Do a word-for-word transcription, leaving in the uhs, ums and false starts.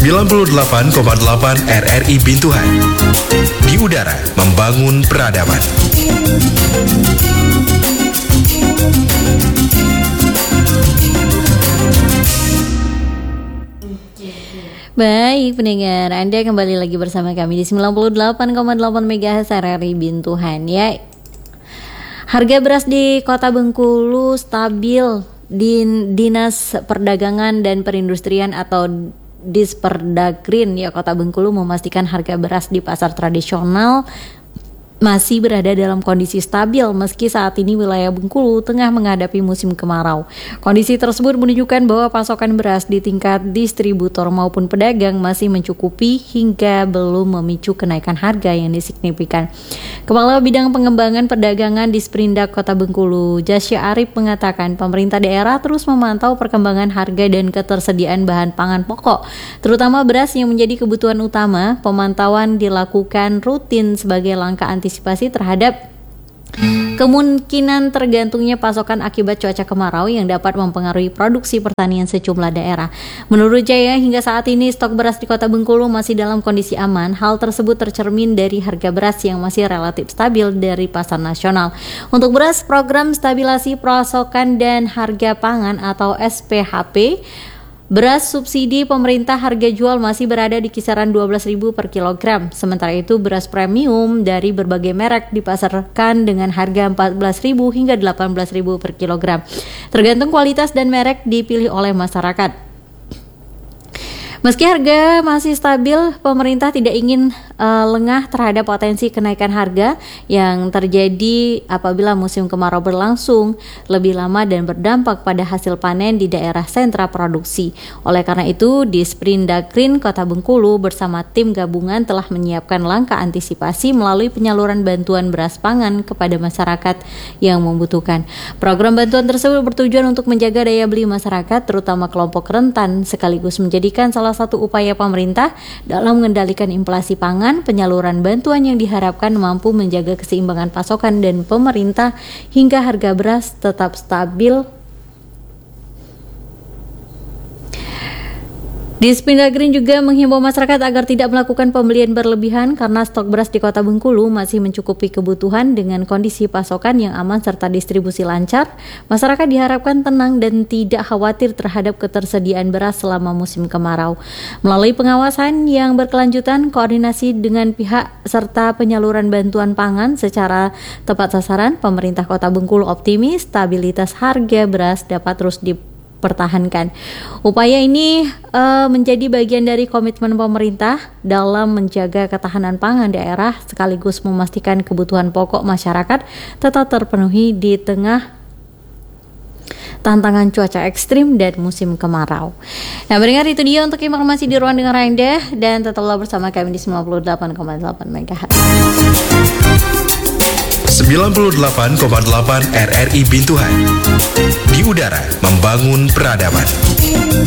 sembilan puluh delapan koma delapan R R I Bintuhan. Di udara membangun peradaban. Baik pendengar, Anda kembali lagi bersama kami di sembilan puluh delapan koma delapan MHz R R I Bintuhan ya. Harga beras di Kota Bengkulu stabil. Din, Dinas Perdagangan dan Perindustrian atau Disperdagrin ya Kota Bengkulu memastikan harga beras di pasar tradisional masih berada dalam kondisi stabil meski saat ini wilayah Bengkulu tengah menghadapi musim kemarau. Kondisi tersebut menunjukkan bahwa pasokan beras di tingkat distributor maupun pedagang masih mencukupi hingga belum memicu kenaikan harga yang signifikan. Kepala Bidang Pengembangan Perdagangan di Disperindak Kota Bengkulu, Jasya Arif mengatakan pemerintah daerah terus memantau perkembangan harga dan ketersediaan bahan pangan pokok, terutama beras yang menjadi kebutuhan utama. Pemantauan dilakukan rutin sebagai langkah antisipasi terhadap kemungkinan tergantungnya pasokan akibat cuaca kemarau yang dapat mempengaruhi produksi pertanian sejumlah daerah. Menurut Jaya, hingga saat ini stok beras di Kota Bengkulu masih dalam kondisi aman. Hal tersebut tercermin dari harga beras yang masih relatif stabil dari pasar nasional. Untuk beras, program stabilisasi pasokan dan harga pangan atau S P H P, beras subsidi pemerintah harga jual masih berada di kisaran dua belas ribu per kilogram. Sementara itu beras premium dari berbagai merek dipasarkan dengan harga empat belas ribu hingga delapan belas ribu per kilogram. Tergantung kualitas dan merek dipilih oleh masyarakat. Meski harga masih stabil, pemerintah tidak ingin uh, lengah terhadap potensi kenaikan harga yang terjadi apabila musim kemarau berlangsung lebih lama dan berdampak pada hasil panen di daerah sentra produksi. Oleh karena itu, Disperdagrin Kota Bengkulu bersama tim gabungan telah menyiapkan langkah antisipasi melalui penyaluran bantuan beras pangan kepada masyarakat yang membutuhkan. Program bantuan tersebut bertujuan untuk menjaga daya beli masyarakat, terutama kelompok rentan, sekaligus menjadikan salah satu upaya pemerintah dalam mengendalikan inflasi pangan. Penyaluran bantuan yang diharapkan mampu menjaga keseimbangan pasokan dan pemerintah hingga harga beras tetap stabil. Disperdagrin juga menghimbau masyarakat agar tidak melakukan pembelian berlebihan karena stok beras di Kota Bengkulu masih mencukupi kebutuhan. Dengan kondisi pasokan yang aman serta distribusi lancar, masyarakat diharapkan tenang dan tidak khawatir terhadap ketersediaan beras selama musim kemarau. Melalui pengawasan yang berkelanjutan, koordinasi dengan pihak serta penyaluran bantuan pangan secara tepat sasaran, pemerintah Kota Bengkulu optimis stabilitas harga beras dapat terus dipertahankan. pertahankan. Upaya ini uh, menjadi bagian dari komitmen pemerintah dalam menjaga ketahanan pangan daerah sekaligus memastikan kebutuhan pokok masyarakat tetap terpenuhi di tengah tantangan cuaca ekstrim dan musim kemarau. Nah, mendengar itu dia untuk informasi di ruang dengar Anda dan tetaplah bersama kami di sembilan puluh delapan koma delapan MHz. sembilan puluh delapan koma delapan R R I Bintuhan. Di udara membangun peradaban.